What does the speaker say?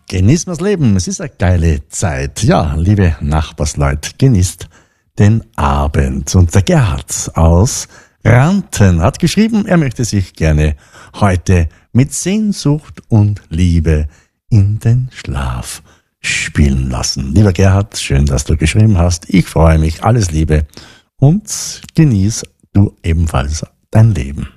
Genießt das Leben, es ist eine geile Zeit. Ja, liebe Nachbarsleute, genießt den Abend. Und der Gerhard aus Ranten hat geschrieben, er möchte sich gerne heute mit Sehnsucht und Liebe in den Schlaf spielen lassen. Lieber Gerhard, schön, dass du geschrieben hast. Ich freue mich, alles Liebe und genieß du ebenfalls dein Leben.